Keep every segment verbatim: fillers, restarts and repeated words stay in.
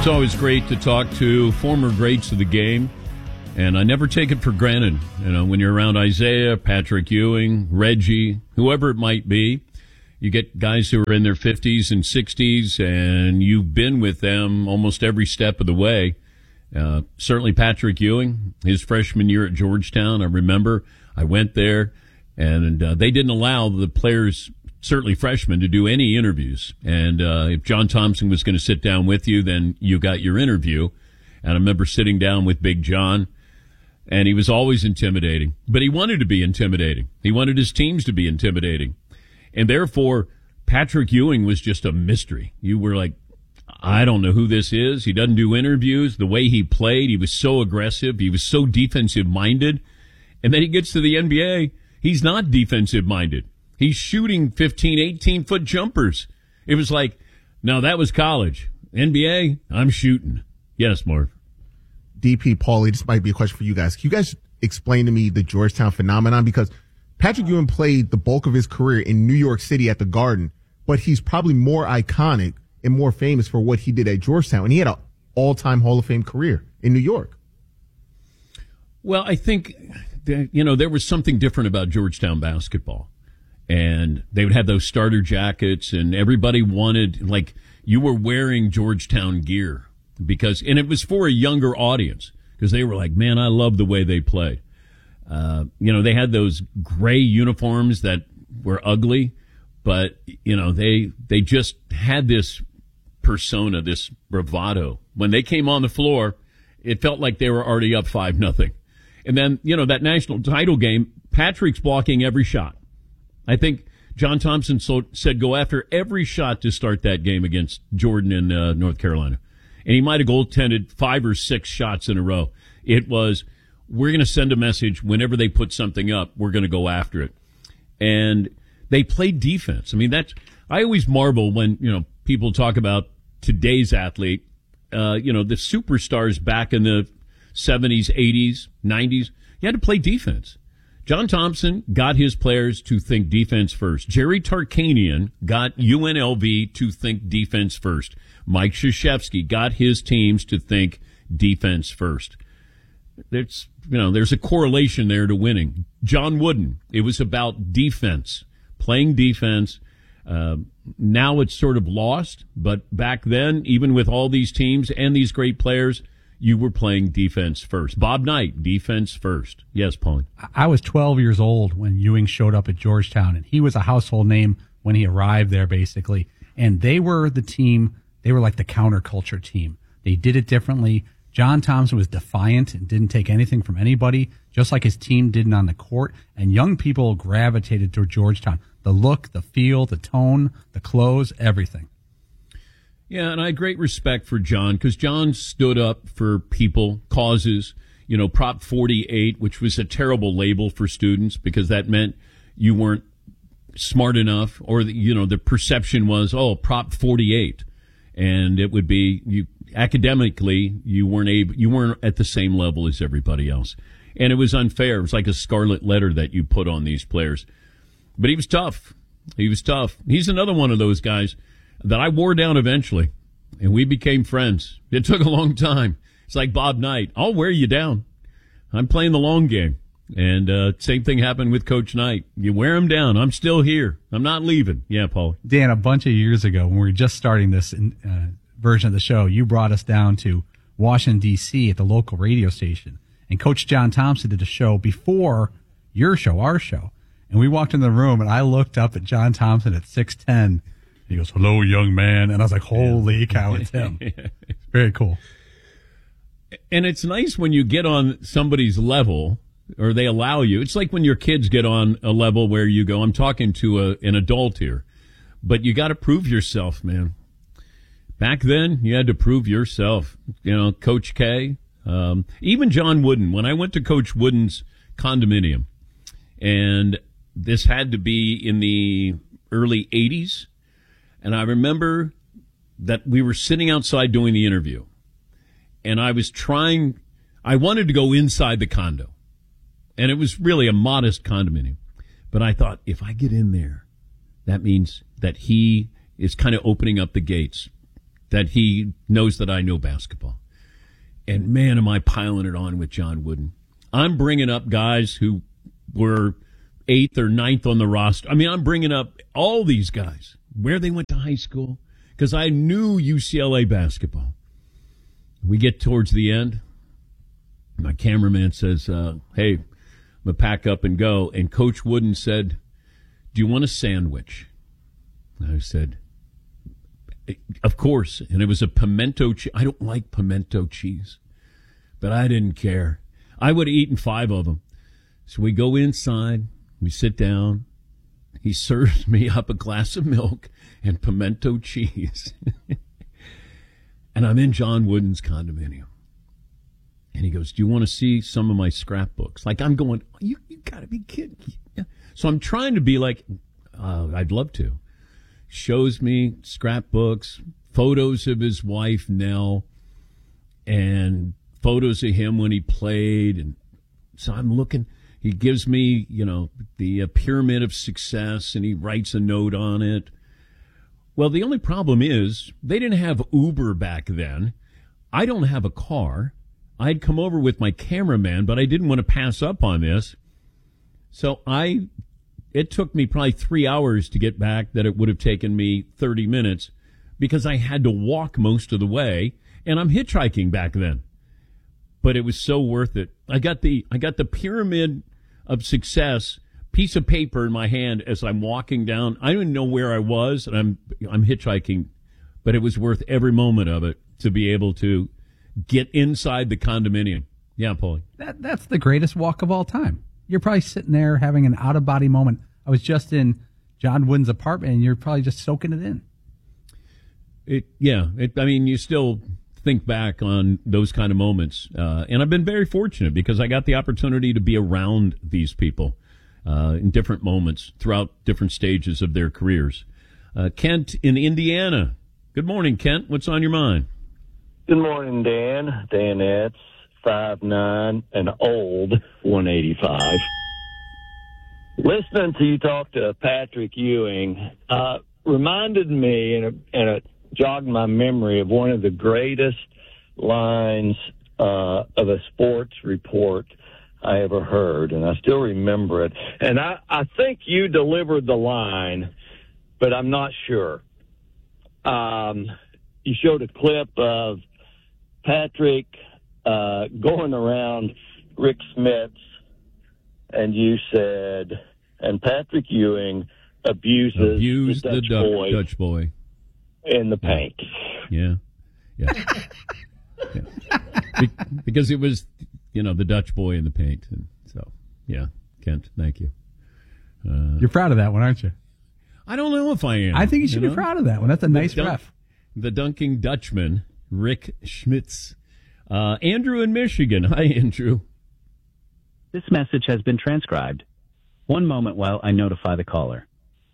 It's always great to talk to former greats of the game, and I never take it for granted. You know, when you're around Isaiah, Patrick Ewing, Reggie, whoever it might be, you get guys who are in their fifties and sixties, and you've been with them almost every step of the way. Uh, certainly Patrick Ewing, his freshman year at Georgetown, I remember I went there, and uh, they didn't allow the players, certainly freshmen, to do any interviews. And uh, if John Thompson was going to sit down with you, then you got your interview. And I remember sitting down with Big John, and he was always intimidating. But he wanted to be intimidating. He wanted his teams to be intimidating. And therefore, Patrick Ewing was just a mystery. You were like, I don't know who this is. He doesn't do interviews. The way he played, he was so aggressive. He was so defensive-minded. And then he gets to the N B A, he's not defensive-minded. He's shooting fifteen, eighteen-foot jumpers. It was like, no, that was college. N B A, I'm shooting. Yes, Marv. D P, Paulie, this might be a question for you guys. Can you guys explain to me the Georgetown phenomenon? Because Patrick Ewing played the bulk of his career in New York City at the Garden, but he's probably more iconic and more famous for what he did at Georgetown. And he had an all-time Hall of Fame career in New York. Well, I think, you know, there was something different about Georgetown basketball. And they would have those starter jackets, and everybody wanted, like, you were wearing Georgetown gear because, and it was for a younger audience because they were like, man, I love the way they play. Uh, you know, they had those gray uniforms that were ugly, but, you know, they, they just had this persona, this bravado. When they came on the floor, it felt like they were already up five nothing. And then, you know, that national title game, Patrick's blocking every shot. I think John Thompson so, said go after every shot to start that game against Jordan in uh, North Carolina. And he might have goaltended five or six shots in a row. It was, we're going to send a message whenever they put something up, we're going to go after it. And they played defense. I mean, that's, I always marvel when, you know, people talk about today's athlete, uh, you know, the superstars back in the seventies, eighties, nineties. You had to play defense. John Thompson got his players to think defense first. Jerry Tarkanian got U N L V to think defense first. Mike Krzyzewski got his teams to think defense first. There's, you know, there's a correlation there to winning. John Wooden, it was about defense, playing defense. Uh, now it's sort of lost, but back then, even with all these teams and these great players, you were playing defense first. Bob Knight, defense first. Yes, Paul. I was twelve years old when Ewing showed up at Georgetown, and he was a household name when he arrived there, basically. And they were the team, they were like the counterculture team. They did it differently. John Thompson was defiant and didn't take anything from anybody, just like his team didn't on the court. And young people gravitated toward Georgetown. The look, the feel, the tone, the clothes, everything. Yeah, and I had great respect for John because John stood up for people, causes, you know, Prop forty-eight, which was a terrible label for students because that meant you weren't smart enough, or, the, you know, the perception was, oh, Prop forty-eight. And it would be, you academically, you weren't able, you weren't at the same level as everybody else. And it was unfair. It was like a scarlet letter that you put on these players. But he was tough. He was tough. He's another one of those guys that I wore down eventually, and we became friends. It took a long time. It's like Bob Knight. I'll wear you down. I'm playing the long game. And uh, same thing happened with Coach Knight. You wear him down. I'm still here. I'm not leaving. Yeah, Paul. Dan, a bunch of years ago, when we were just starting this uh, version of the show, you brought us down to Washington, D C at the local radio station. And Coach John Thompson did a show before your show, our show. And we walked in the room, and I looked up at John Thompson at six ten. He goes, hello, young man. And I was like, holy cow, it's him. Very cool. And it's nice when you get on somebody's level, or they allow you. It's like when your kids get on a level where you go, I'm talking to a, an adult here. But you got to prove yourself, man. Back then, you had to prove yourself. You know, Coach K, um, even John Wooden. When I went to Coach Wooden's condominium, and this had to be in the early eighties, and I remember that we were sitting outside doing the interview, and I was trying, I wanted to go inside the condo, and it was really a modest condominium. But I thought, if I get in there, that means that he is kind of opening up the gates. that he knows that I know basketball. And man, am I piling it on with John Wooden. I'm bringing up guys who were eighth or ninth on the roster. I mean, I'm bringing up all these guys, where they went to high school, because I knew U C L A basketball. We get towards the end. My cameraman says, uh, hey, I'm going to pack up and go. And Coach Wooden said, do you want a sandwich? And I said, of course. And it was a pimento cheese. I don't like pimento cheese, but I didn't care. I would have eaten five of them. So we go inside, we sit down. He serves me up a glass of milk and pimento cheese. And I'm in John Wooden's condominium. And he goes, do you want to see some of my scrapbooks? Like, I'm going, you, you got to be kidding. Yeah. So I'm trying to be like, uh, I'd love to. Shows me scrapbooks, photos of his wife, Nell, and photos of him when he played. And so I'm looking. He gives me, you know, the uh, pyramid of success, and he writes a note on it. Well, the only problem is they didn't have Uber back then. I don't have a car. I'd come over with my cameraman, but I didn't want to pass up on this. So I, it took me probably three hours to get back that it would have taken me thirty minutes because I had to walk most of the way, and I'm hitchhiking back then. But it was so worth it. I got the, I got the pyramid of success piece of paper in my hand as I'm walking down. I didn't know where I was, and I'm, I'm hitchhiking, but it was worth every moment of it to be able to get inside the condominium. Yeah, Paulie. That that's the greatest walk of all time. You're probably sitting there having an out of body moment. I was just in John Wooden's apartment, and you're probably just soaking it in. It yeah. It, I mean, you still think back on those kind of moments, uh, and I've been very fortunate because I got the opportunity to be around these people uh, in different moments throughout different stages of their careers. Uh, Kent in Indiana. Good morning, Kent. What's on your mind? Good morning, Dan. Dan Etz, five nine, an old one eighty-five. Listening to you talk to Patrick Ewing uh, reminded me, and it, and it jogged my memory of one of the greatest lines uh, of a sports report I ever heard, and I still remember it. And I, I think you delivered the line, but I'm not sure. Um, you showed a clip of Patrick uh, going around Rick Smits, and you said, and Patrick Ewing abuses Abused the Dutch, the du- boy Dutch boy in the paint. Yeah, yeah. yeah. Be- because it was, you know, the Dutch boy in the paint. And so, yeah, Kent, thank you. Uh, You're proud of that one, aren't you? I don't know if I am. I think you should you be know? proud of that one. That's a nice dunk- ref. The dunking Dutchman, Rick Schmitz. Uh, Andrew in Michigan. Hi, Andrew. This message has been transcribed. One moment while I notify the caller.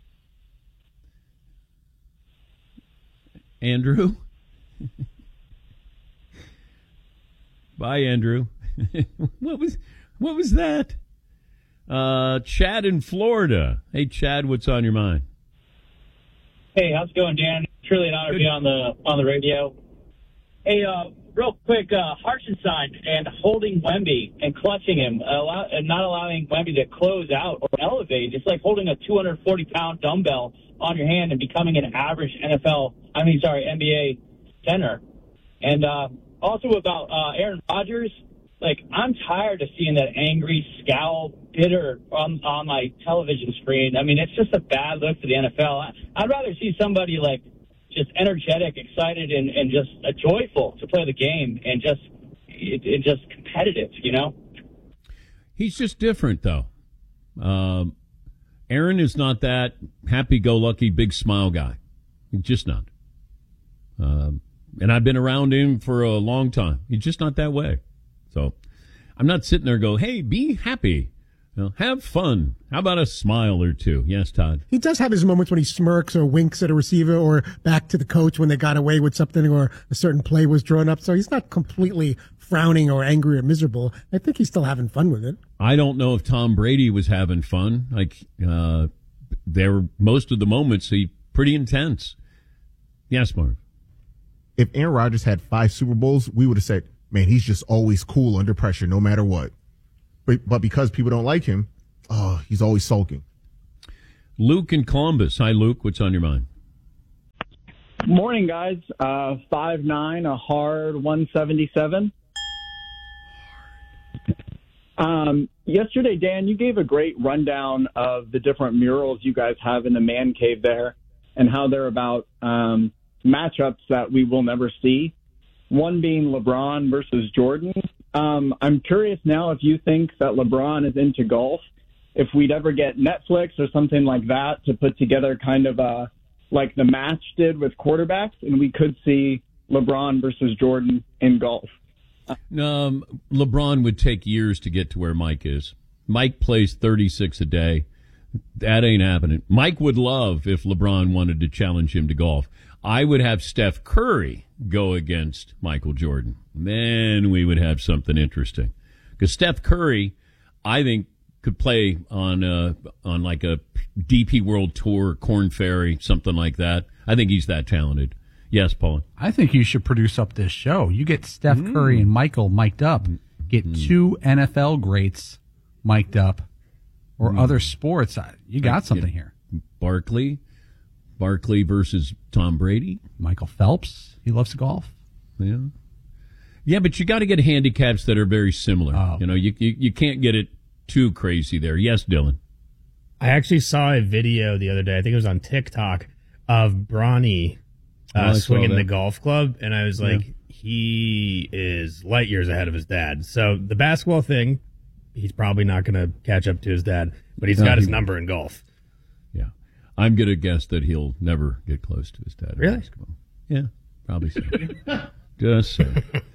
Andrew? Bye, Andrew. what was what was that? Uh, Chad in Florida. Hey, Chad, what's on your mind? Hey, how's it going, Dan? Truly an honor to be on the on the radio. Hey, uh, real quick, uh, Hartenstein and holding Wemby and clutching him, allow, and not allowing Wemby to close out or elevate. It's like holding a two hundred forty pound dumbbell on your hand and becoming an average N F L, I mean, sorry, N B A center. And uh, also about uh, Aaron Rodgers, like, I'm tired of seeing that angry scowl, bitter on, on my television screen. I mean, it's just a bad look for the N F L. I, I'd rather see somebody, like, just energetic, excited, and, and just uh, joyful to play the game and just it, it just competitive, you know? He's just different, though. Um, Aaron is not that happy-go-lucky, big smile guy. He's just not. Um, and I've been around him for a long time. He's just not that way. So I'm not sitting there go, hey, be happy. You know, have fun. How about a smile or two? Yes, Todd. He does have his moments when he smirks or winks at a receiver or back to the coach when they got away with something or a certain play was drawn up. So he's not completely frowning or angry or miserable. I think he's still having fun with it. I don't know if Tom Brady was having fun. Like, uh, there were most of the moments he pretty intense. Yes, Marv. if Aaron Rodgers had five Super Bowls, we would have said, man, he's just always cool under pressure, no matter what. But, but because people don't like him, oh, he's always sulking. Luke in Columbus. Hi, Luke. What's on your mind? Morning, guys. Uh, five nine, a hard one seventy-seven. Um, yesterday, Dan, you gave a great rundown of the different murals you guys have in the man cave there and how they're about um, matchups that we will never see, one being LeBron versus Jordan. Um, I'm curious now if you think that LeBron is into golf, if we'd ever get Netflix or something like that to put together kind of a, like the match did with quarterbacks, and we could see LeBron versus Jordan in golf. Um, LeBron would take years to get to where Mike is. Mike plays thirty-six a day. That ain't happening. Mike would love if LeBron wanted to challenge him to golf. I would have Steph Curry go against Michael Jordan. Then we would have something interesting. Because Steph Curry, I think, could play on uh, on like a D P World Tour, Corn Ferry, something like that. I think he's that talented. Yes, Paul. I think you should produce up this show. You get Steph mm. Curry and Michael mic'd up. Get mm. two N F L greats mic'd up, or mm. other sports. You got something yeah. here. Barkley, Barkley versus Tom Brady. Michael Phelps. He loves golf. Yeah, yeah, but you got to get handicaps that are very similar. Oh. You know, you, you you can't get it too crazy there. Yes, Dylan. I actually saw a video the other day. I think it was on TikTok of Bronny. Uh, oh, swinging the golf club, and I was like, yeah. he is light years ahead of his dad. So the basketball thing, he's probably not going to catch up to his dad, but he's no, got his he, number in golf. Yeah. I'm going to guess that he'll never get close to his dad in really? basketball. Yeah, probably so. Just so.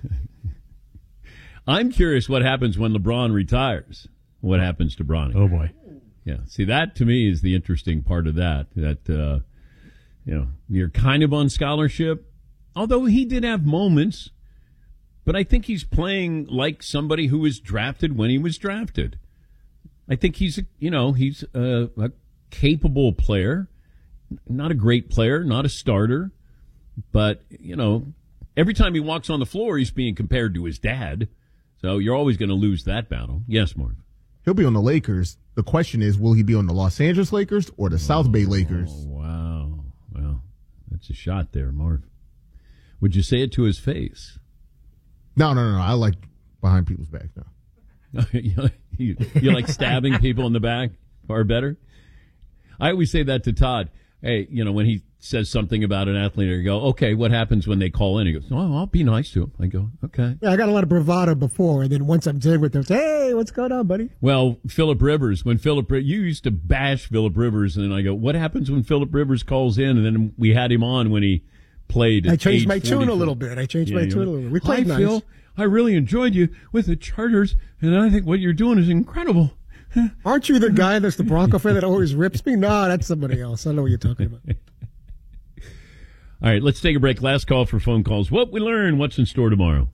I'm curious what happens when LeBron retires. What happens to Bronny? Oh, boy. Yeah. See, that to me is the interesting part of that, that, uh, you know, you're kind of on scholarship, although he did have moments, but I think he's playing like somebody who was drafted when he was drafted. I think he's, you know, he's a, a capable player, not a great player, not a starter, but, you know, every time he walks on the floor, he's being compared to his dad. So you're always going to lose that battle. Yes, Marv. He'll be on the Lakers. The question is, will he be on the Los Angeles Lakers or the oh, South Bay Lakers? Oh, wow. Well, that's a shot there, Marv. Would you say it to his face? No, no, no, no. I like behind people's backs now. you, you like stabbing people in the back far better? I always say that to Todd. Hey, you know, when he says something about an athlete, I go, okay, what happens when they call in? He goes, oh, I'll be nice to him. I go, okay. Yeah, I got a lot of bravado before, and then once I'm dealing with them, hey, what's going on, buddy? Well, Phillip Rivers, when Phillip, you used to bash Phillip Rivers, and then I go, what happens when Phillip Rivers calls in? And then we had him on when he played. I changed my forty-four. tune a little bit. I changed yeah, my tune a little bit. We played Hi, nice. Phil, I really enjoyed you with the Chargers, and I think what you're doing is incredible. Aren't you the guy that's the Bronco fan that always rips me? No, that's somebody else. I know what you're talking about. All right, let's take a break. Last call for phone calls. What we learn, what's in store tomorrow?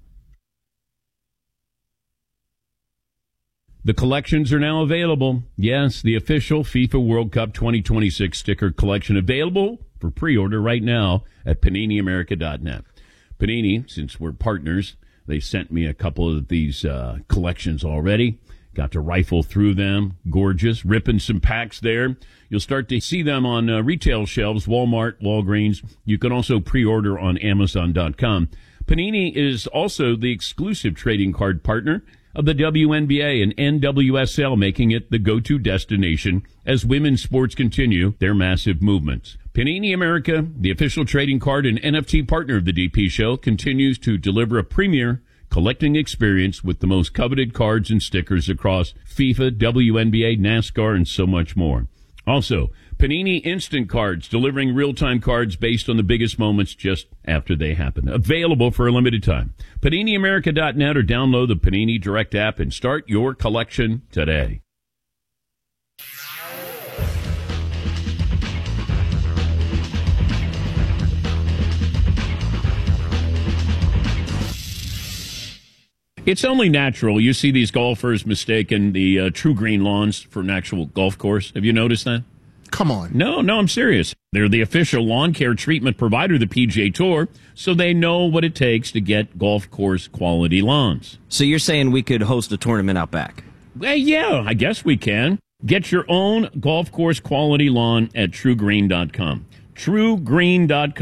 The collections are now available. Yes, the official FIFA World Cup twenty twenty-six sticker collection available for pre-order right now at panini america dot net. Panini, since we're partners, they sent me a couple of these uh, collections already. Got to rifle through them. Gorgeous. Ripping some packs there. You'll start to see them on uh, retail shelves, Walmart, Walgreens. You can also pre-order on amazon dot com. Panini is also the exclusive trading card partner of the W N B A and N W S L, making it the go-to destination as women's sports continue their massive movements. Panini America, the official trading card and N F T partner of the D P Show, continues to deliver a premier collecting experience with the most coveted cards and stickers across FIFA, W N B A, NASCAR, and so much more. Also, Panini Instant Cards, delivering real-time cards based on the biggest moments just after they happen. Available for a limited time. panini america dot net or download the Panini Direct app and start your collection today. It's only natural. You see these golfers mistaking the uh, true green lawns for an actual golf course. Have you noticed that? Come on. No, no, I'm serious. They're the official lawn care treatment provider of the P G A Tour, so they know what it takes to get golf course quality lawns. So you're saying we could host a tournament out back? Well, yeah, I guess we can. Get your own golf course quality lawn at true green dot com. true green dot com.